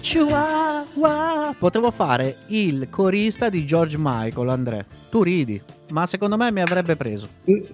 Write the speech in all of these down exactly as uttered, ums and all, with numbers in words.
Chihuahua. Potevo fare il corista di George Michael, Andrea. Tu ridi, ma secondo me mi avrebbe preso.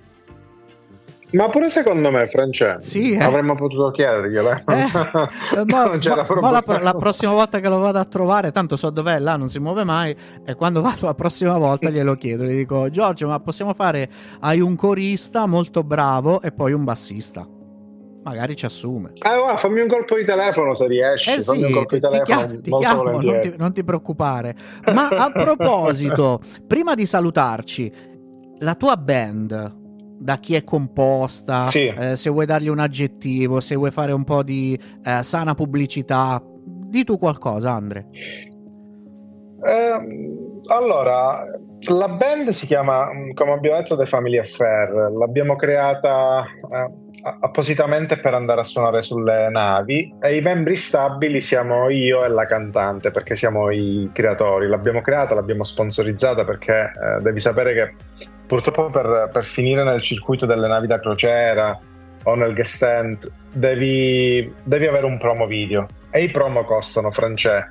Ma pure secondo me, Francesco, sì, eh. avremmo potuto chiederglielo. Eh? Eh, ma, non c'era ma, ma la, la prossima volta che lo vado a trovare, tanto so dov'è, là non si muove mai, e quando vado la prossima volta glielo chiedo, gli dico: Giorgio, ma possiamo fare, hai un corista molto bravo e poi un bassista, magari ci assume. Ah, guarda, fammi un colpo di telefono se riesci. Eh fammi sì, un colpo ti, di ti, telefono, chia- ti molto chiamo, non volentieri. ti, non ti preoccupare. Ma a proposito, prima di salutarci, la tua band, da chi è composta, sì. eh, se vuoi dargli un aggettivo, se vuoi fare un po' di eh, sana pubblicità, di tu qualcosa, Andre. Eh, allora, la band si chiama, come abbiamo detto, The Family Affair. L'abbiamo creata eh, appositamente per andare a suonare sulle navi, e i membri stabili siamo io e la cantante, perché siamo i creatori. L'abbiamo creata, l'abbiamo sponsorizzata perché eh, devi sapere che purtroppo per, per finire nel circuito delle navi da crociera o nel guest tent devi, devi avere un promo video, e i promo costano, Francesco.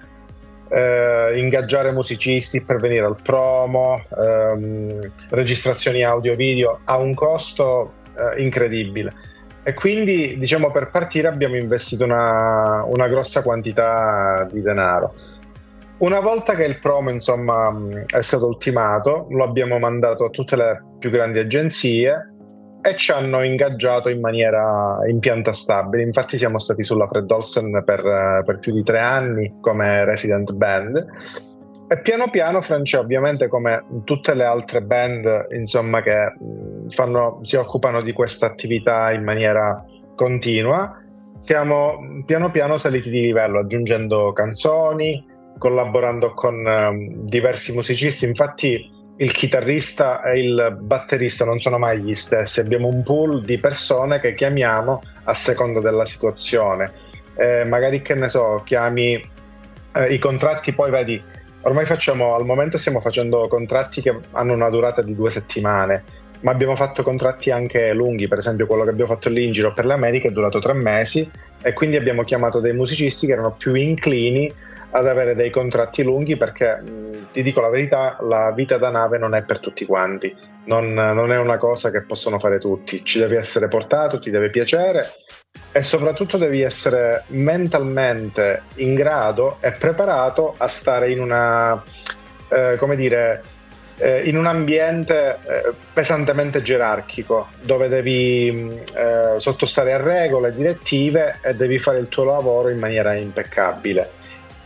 Eh, ingaggiare musicisti per venire al promo, ehm, registrazioni audio video, ha un costo eh, incredibile, e quindi diciamo per partire abbiamo investito una, una grossa quantità di denaro. Una volta che il promo insomma è stato ultimato, lo abbiamo mandato a tutte le più grandi agenzie e ci hanno ingaggiato in maniera in pianta stabile. Infatti siamo stati sulla Fred Olsen per, per più di tre anni come resident band, e piano piano, Francia, ovviamente come tutte le altre band insomma che fanno, si occupano di questa attività in maniera continua, siamo piano piano saliti di livello, aggiungendo canzoni, collaborando con um, diversi musicisti. Infatti il chitarrista e il batterista non sono mai gli stessi, abbiamo un pool di persone che chiamiamo a seconda della situazione, eh, magari, che ne so, chiami eh, i contratti, poi vedi, ormai facciamo, al momento stiamo facendo contratti che hanno una durata di due settimane, ma abbiamo fatto contratti anche lunghi. Per esempio quello che abbiamo fatto lì in giro per l'America è durato tre mesi, e quindi abbiamo chiamato dei musicisti che erano più inclini ad avere dei contratti lunghi, perché mh, ti dico la verità, la vita da nave non è per tutti quanti, non, non è una cosa che possono fare tutti, ci devi essere portato, ti deve piacere, e soprattutto devi essere mentalmente in grado e preparato a stare in una eh, come dire eh, in un ambiente eh, pesantemente gerarchico, dove devi eh, sottostare a regole, direttive, e devi fare il tuo lavoro in maniera impeccabile.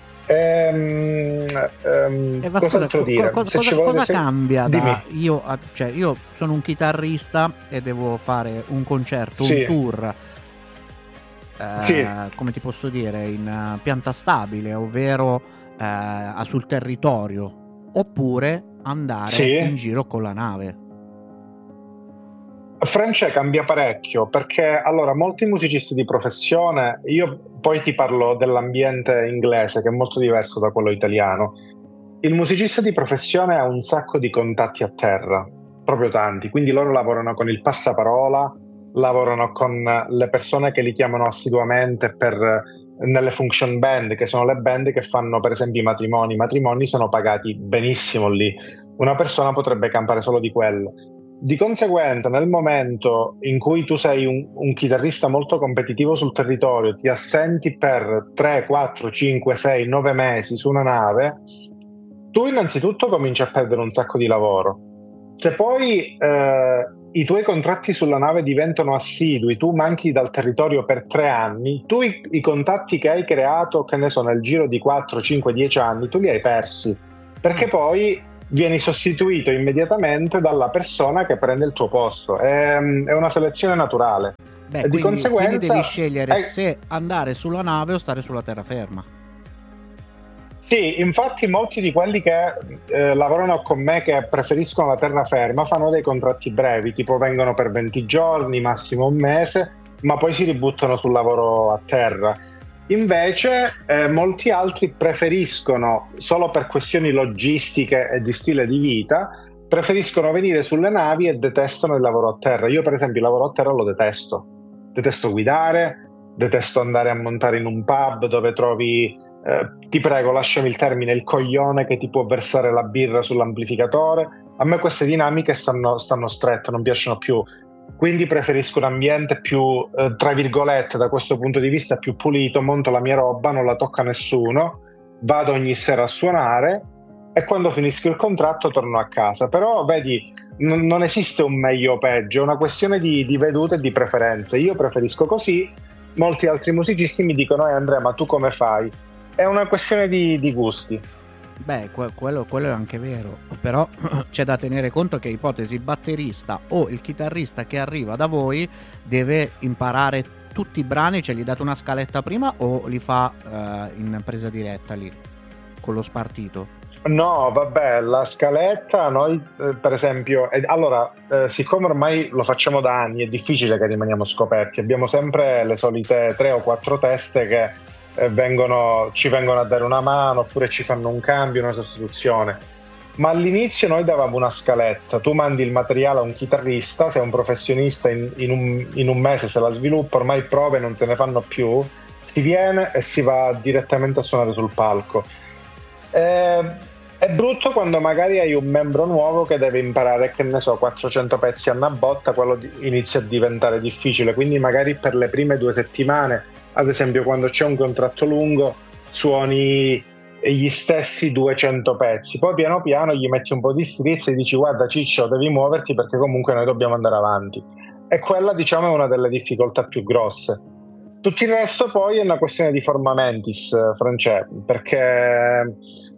Ehm, ehm, eh, ma cos'altro scusa, dire? co- Se cosa, ci volete cosa se... cambia da Dimmi. io, a, cioè io sono un chitarrista e devo fare un concerto, Sì. un tour, eh, Sì. come ti posso dire, in uh, pianta stabile, ovvero eh, sul territorio, oppure andare Sì. in giro con la nave? France cambia parecchio, perché allora molti musicisti di professione, io poi ti parlo dell'ambiente inglese che è molto diverso da quello italiano. Il musicista di professione ha un sacco di contatti a terra, proprio tanti, quindi loro lavorano con il passaparola, lavorano con le persone che li chiamano assiduamente per, nelle function band, che sono le band che fanno per esempio i matrimoni. I matrimoni sono pagati benissimo lì, una persona potrebbe campare solo di quello. Di conseguenza, nel momento in cui tu sei un, un chitarrista molto competitivo sul territorio, ti assenti per tre, quattro, cinque, sei, nove mesi su una nave, tu innanzitutto cominci a perdere un sacco di lavoro. Se poi eh, i tuoi contratti sulla nave diventano assidui, tu manchi dal territorio per tre anni, tu i, i contatti che hai creato, che ne so, nel giro di quattro, cinque, dieci anni, tu li hai persi, perché poi vieni sostituito immediatamente dalla persona che prende il tuo posto. È, è una selezione naturale. Beh, e quindi, di conseguenza quindi devi scegliere è... se andare sulla nave o stare sulla terraferma. Sì, infatti molti di quelli che eh, lavorano con me, che preferiscono la terraferma, fanno dei contratti brevi, tipo vengono per venti giorni, massimo un mese, ma poi si ributtano sul lavoro a terra. Invece eh, molti altri preferiscono, solo per questioni logistiche e di stile di vita, preferiscono venire sulle navi e detestano il lavoro a terra. Io per esempio il lavoro a terra lo detesto, detesto guidare, detesto andare a montare in un pub dove trovi eh, ti prego lasciami il termine, il coglione che ti può versare la birra sull'amplificatore. A me queste dinamiche stanno, stanno strette, non piacciono più, quindi preferisco un ambiente più, eh, tra virgolette, da questo punto di vista più pulito, monto la mia roba, non la tocca nessuno, vado ogni sera a suonare e quando finisco il contratto torno a casa. Però vedi, n- non esiste un meglio o peggio, è una questione di, di vedute e di preferenze. Io preferisco così, molti altri musicisti mi dicono eh Andrea, ma tu come fai? È una questione di, di gusti. Beh, que- quello, quello è anche vero, però c'è da tenere conto che ipotesi il batterista o il chitarrista che arriva da voi deve imparare tutti i brani, cioè gli date una scaletta prima o li fa eh, in presa diretta lì, con lo spartito? No, vabbè, la scaletta noi eh, per esempio, eh, allora, eh, siccome ormai lo facciamo da anni, è difficile che rimaniamo scoperti, abbiamo sempre le solite tre o quattro teste che eh, vengono, ci vengono a dare una mano oppure ci fanno un cambio, una sostituzione. Ma all'inizio noi davamo una scaletta, tu mandi il materiale a un chitarrista, sei un professionista, in, in, un, in un mese se la sviluppa, ormai prove non se ne fanno più, si viene e si va direttamente a suonare sul palco. Eh, è brutto quando magari hai un membro nuovo che deve imparare, che ne so, quattrocento pezzi a una botta, quello di- inizia a diventare difficile, quindi magari per le prime due settimane, ad esempio quando c'è un contratto lungo, suoni gli stessi duecento pezzi, poi piano piano gli metti un po' di strizza e dici guarda Ciccio, devi muoverti perché comunque noi dobbiamo andare avanti. E quella, diciamo, è una delle difficoltà più grosse. Tutto il resto poi è una questione di forma mentis, eh, Francè, perché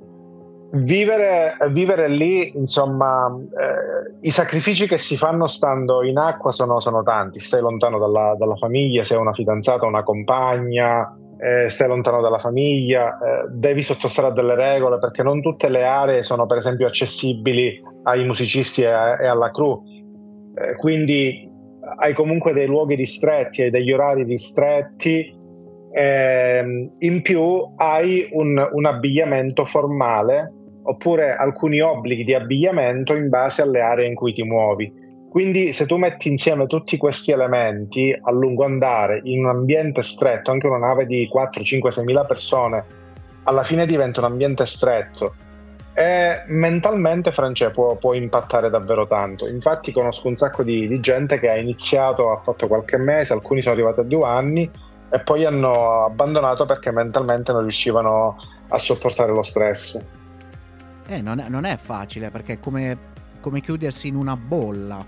vivere, vivere lì, insomma, eh, i sacrifici che si fanno stando in acqua sono, sono tanti. Stai lontano dalla, dalla famiglia, se hai una fidanzata, una compagna, eh, stai lontano dalla famiglia, eh, devi sottostare a delle regole perché non tutte le aree sono per esempio accessibili ai musicisti e, a- e alla crew. Eh, quindi hai comunque dei luoghi ristretti, hai degli orari ristretti, ehm, in più hai un, un abbigliamento formale oppure alcuni obblighi di abbigliamento in base alle aree in cui ti muovi. Quindi se tu metti insieme tutti questi elementi a lungo andare in un ambiente stretto, anche una nave di quattro, cinque, sei mila persone, alla fine diventa un ambiente stretto e mentalmente, Francesco, può, può impattare davvero tanto. Infatti conosco un sacco di, di gente che ha iniziato, ha fatto qualche mese, alcuni sono arrivati a due anni e poi hanno abbandonato perché mentalmente non riuscivano a sopportare lo stress. Eh, non è, non è facile perché è come, come chiudersi in una bolla.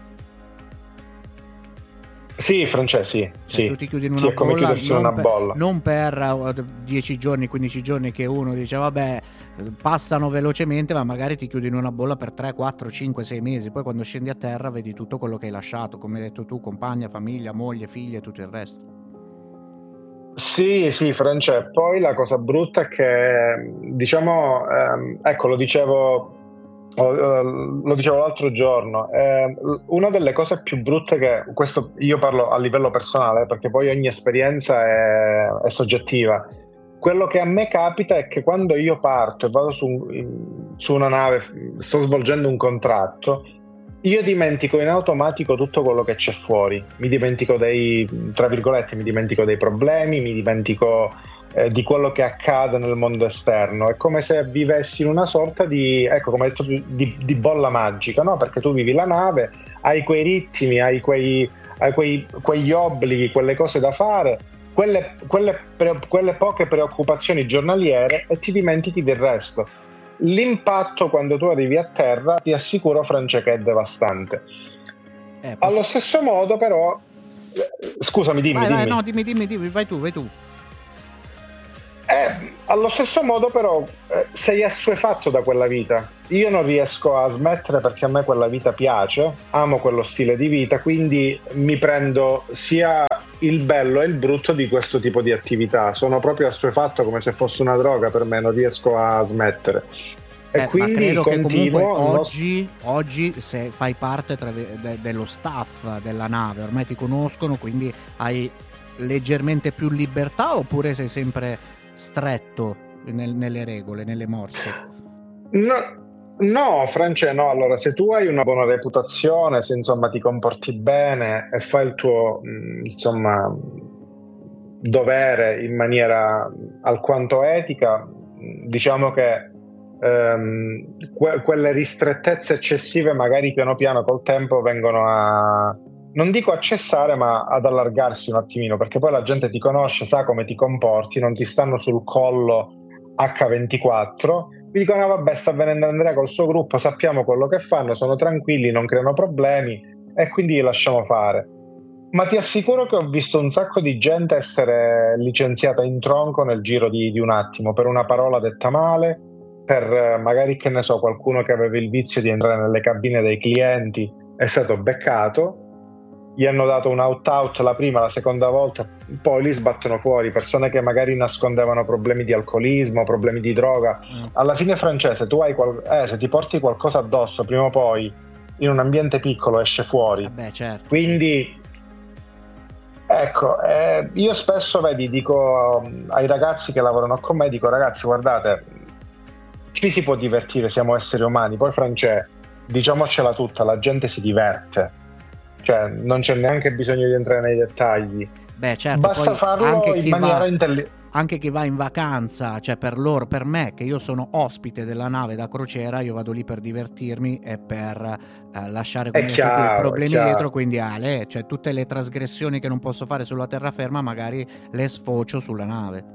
Sì, Francesco, sì, Cioè, sì. tu ti chiudi in Sì, una è come bolla chiudersi in non una per, bolla. non per dieci giorni, quindici giorni che uno dice vabbè, eh, passano velocemente, ma magari ti chiudi in una bolla per tre, quattro, cinque, sei mesi. Poi quando scendi a terra vedi tutto quello che hai lasciato, come hai detto tu, compagna, famiglia, moglie, figlie e tutto il resto. Sì, sì, Francesco. Poi la cosa brutta è che, diciamo, ehm, ecco, lo dicevo, oh, eh, lo dicevo l'altro giorno, ehm, una delle cose più brutte che, questo io parlo a livello personale, perché poi ogni esperienza è, è soggettiva. Quello che a me capita è che quando io parto e vado su, in- su una nave, sto svolgendo un contratto, io dimentico in automatico tutto quello che c'è fuori, mi dimentico dei, tra virgolette, mi dimentico dei problemi, mi dimentico eh, di quello che accade nel mondo esterno. È come se vivessi in una sorta di, ecco, come hai detto tu, di, di bolla magica, no? Perché tu vivi la nave, hai quei ritmi, hai quei, hai quei, quegli obblighi, quelle cose da fare, quelle, quelle, pre- quelle poche preoccupazioni giornaliere e ti dimentichi del resto. L'impatto quando tu arrivi a terra, ti assicuro, Francesca, è devastante. Eh, Allo posso... stesso modo, però, eh, scusami, dimmi, Vai, vai, dimmi. no, dimmi, dimmi, dimmi, vai tu, vai tu. Eh, allo stesso modo, però, eh, sei assuefatto da quella vita. Io non riesco a smettere perché a me quella vita piace, amo quello stile di vita, quindi mi prendo sia il bello e il brutto di questo tipo di attività. Sono proprio assuefatto come se fosse una droga per me, non riesco a smettere. E Eh, ma quindi credo che comunque continuo. non- oggi, oggi se fai parte tra- de- dello staff della nave, ormai ti conoscono, quindi hai leggermente più libertà oppure sei sempre stretto nel- nelle regole, nelle morse? No, no, France, no. Allora, se tu hai una buona reputazione, se insomma ti comporti bene e fai il tuo, mh, insomma, dovere in maniera alquanto etica, diciamo che ehm, que- quelle ristrettezze eccessive magari piano piano col tempo vengono a, non dico a cessare, ma ad allargarsi un attimino, perché poi la gente ti conosce, sa come ti comporti, non ti stanno sul collo acca ventiquattro, mi dicono: ah, vabbè, sta venendo Andrea col suo gruppo, sappiamo quello che fanno, sono tranquilli, non creano problemi, e quindi li lasciamo fare. Ma ti assicuro che ho visto un sacco di gente essere licenziata in tronco nel giro di, di un attimo, per una parola detta male, per eh, magari, che ne so, qualcuno che aveva il vizio di entrare nelle cabine dei clienti è stato beccato, gli hanno dato un out-out la prima, la seconda volta, poi li sbattono fuori, persone che magari nascondevano problemi di alcolismo, problemi di droga. Mm. Alla fine, Francese, tu hai qual- eh, se ti porti qualcosa addosso, prima o poi in un ambiente piccolo esce fuori. Eh beh, certo, quindi sì. Ecco, eh, io spesso, vedi, dico um, ai ragazzi che lavorano con me, dico: ragazzi, guardate, ci si può divertire, siamo esseri umani. Poi, Francesco, diciamocela tutta, la gente si diverte, cioè non c'è neanche bisogno di entrare nei dettagli. Beh, certo, basta poi farlo anche in chi maniera va... intelligente. Anche chi va in vacanza, cioè per loro, per me, che io sono ospite della nave da crociera, io vado lì per divertirmi e per eh, lasciare, come hai detto tu, i problemi dietro. Quindi Ale, cioè tutte le trasgressioni che non posso fare sulla terraferma magari le sfocio sulla nave.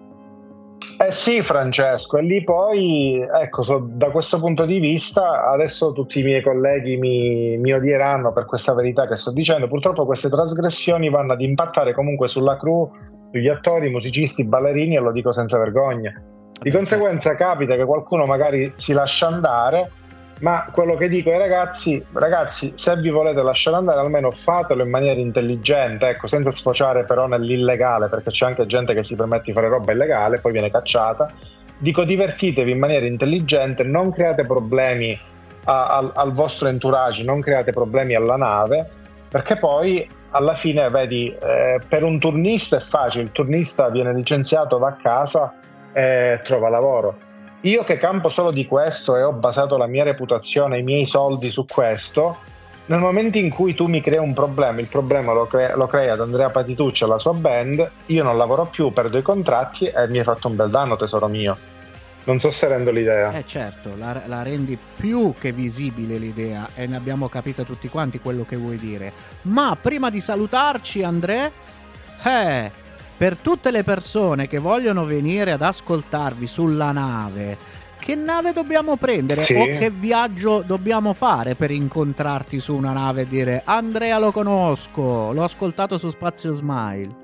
Eh sì, Francesco, e lì poi, ecco, so, da questo punto di vista, adesso tutti i miei colleghi mi, mi odieranno per questa verità che sto dicendo. Purtroppo queste trasgressioni vanno ad impattare comunque sulla crew, sugli attori, musicisti, ballerini, e lo dico senza vergogna. Di Vabbè, conseguenza certo. Capita che qualcuno magari si lascia andare, ma quello che dico ai ragazzi, ragazzi, se vi volete lasciare andare, almeno fatelo in maniera intelligente, ecco, senza sfociare però nell'illegale, perché c'è anche gente che si permette di fare roba illegale e poi viene cacciata. Dico, divertitevi in maniera intelligente, non create problemi a, a, al vostro entourage, non create problemi alla nave, perché poi alla fine, vedi, eh, per un turnista è facile, il turnista viene licenziato, va a casa e trova lavoro. Io che campo solo di questo e ho basato la mia reputazione, i miei soldi su questo, nel momento in cui tu mi crei un problema, il problema lo, cre- lo crei ad Andrea Patitucci e alla sua band, io non lavoro più, perdo i contratti e mi hai fatto un bel danno, tesoro mio. Non so se rendo l'idea. Eh certo, la, la rendi più che visibile l'idea e ne abbiamo capito tutti quanti quello che vuoi dire. Ma prima di salutarci, Andrea, eh, per tutte le persone che vogliono venire ad ascoltarvi sulla nave, che nave dobbiamo prendere? Sì. O che viaggio dobbiamo fare per incontrarti su una nave e dire: Andrea lo conosco, l'ho ascoltato su Spazio Smile?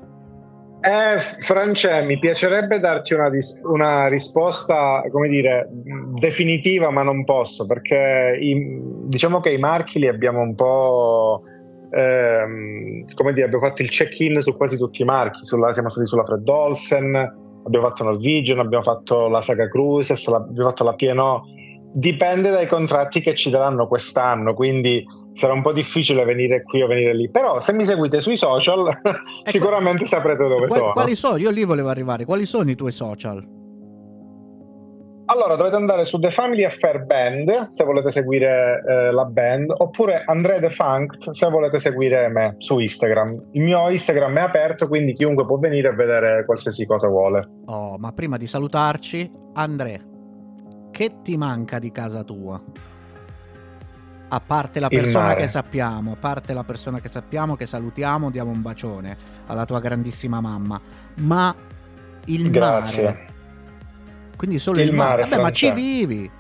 Eh, France, mi piacerebbe darti una, dis- una risposta, come dire, definitiva, ma non posso, perché i, diciamo che i marchi li abbiamo un po', ehm, come dire, abbiamo fatto il check-in su quasi tutti i marchi. Sulla, siamo stati sulla Fred Olsen, abbiamo fatto Norwegian, abbiamo fatto la Saga Cruises, la, abbiamo fatto la P and O. Dipende dai contratti che ci daranno quest'anno, quindi sarà un po' difficile venire qui o venire lì, però se mi seguite sui social sicuramente qu- saprete dove quali, sono. Quali sono? Io lì volevo arrivare. Quali sono i tuoi social? Allora, dovete andare su The Family Affair Band se volete seguire eh, la band, oppure Andrea Defunct se volete seguire me su Instagram. Il mio Instagram è aperto, quindi chiunque può venire a vedere qualsiasi cosa vuole. Oh, ma prima di salutarci, Andrea, che ti manca di casa tua? A parte la persona che sappiamo, a parte la persona che sappiamo, che salutiamo, diamo un bacione alla tua grandissima mamma, ma il Grazie. mare. Quindi solo il, il mare. mare Vabbè, ma ci vivi.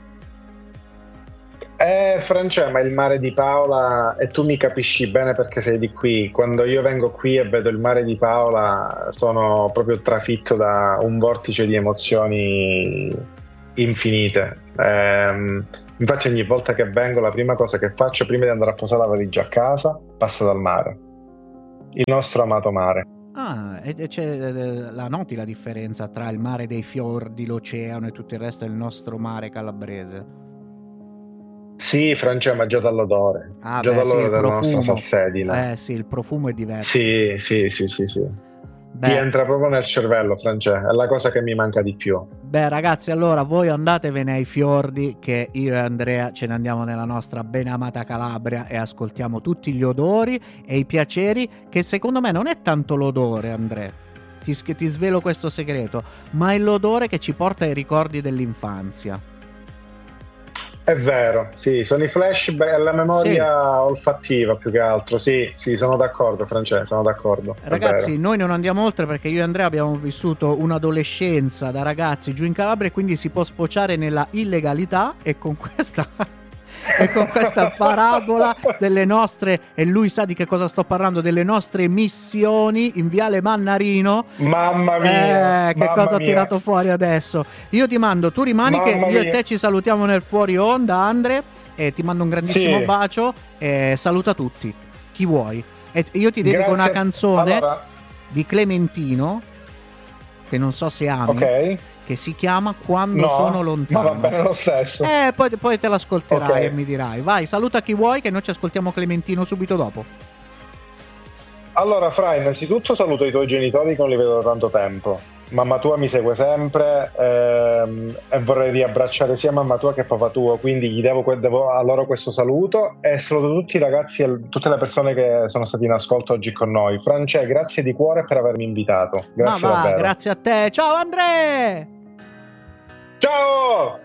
Eh, Francia, ma il mare di Paola, e tu mi capisci bene perché sei di qui. Quando io vengo qui e vedo il mare di Paola, sono proprio trafitto da un vortice di emozioni infinite. Ehm, infatti ogni volta che vengo, la prima cosa che faccio prima di andare a posare la valigia a casa, passo dal mare, il nostro amato mare. Ah, e c'è, la noti la differenza tra il mare dei fiordi, l'oceano e tutto il resto del nostro mare calabrese? Sì, Francia, ma già dall'odore, ah, già beh, dall'odore sì, della profumo. nostra salsedine. Eh sì, il profumo è diverso. Sì, sì, sì, sì, sì. Beh. Ti entra proprio nel cervello, Francesco, è la cosa che mi manca di più. Beh ragazzi, allora voi andatevene ai fiordi, che io e Andrea ce ne andiamo nella nostra ben amata Calabria e ascoltiamo tutti gli odori e i piaceri, che secondo me non è tanto l'odore, Andrea, ti, ti svelo questo segreto, ma è l'odore che ci porta ai ricordi dell'infanzia. È vero, sì, sono i flashback, la memoria sì. olfattiva più che altro, sì, sì, sono d'accordo Francesco, sono d'accordo. Ragazzi, noi non andiamo oltre perché io e Andrea abbiamo vissuto un'adolescenza da ragazzi giù in Calabria e quindi si può sfociare nella illegalità e con questa... e con questa parabola delle nostre, e lui sa di che cosa sto parlando, delle nostre missioni in Viale Mannarino. Mamma mia, eh, che mamma cosa ho mia. tirato fuori adesso. Io ti mando, tu rimani mamma che io mia. e te ci salutiamo nel fuori onda, Andre, e ti mando un grandissimo sì. bacio e saluta tutti chi vuoi, e io ti dedico Grazie. una canzone allora. di Clementino che non so se ami, ok, che si chiama Quando no, sono lontano. Ma va bene lo stesso. Eh, poi, poi te l'ascolterai okay. e mi dirai. Vai, saluta chi vuoi che noi ci ascoltiamo Clementino subito dopo. Allora, Fra, innanzitutto saluto i tuoi genitori che non li vedo da tanto tempo. Mamma tua mi segue sempre ehm, e vorrei riabbracciare sia mamma tua che papà tuo, quindi gli devo, devo a loro questo saluto e saluto tutti i ragazzi e tutte le persone che sono stati in ascolto oggi con noi. France, grazie di cuore per avermi invitato. Grazie Ma va, davvero. grazie a te. Ciao Andrea! Ciao!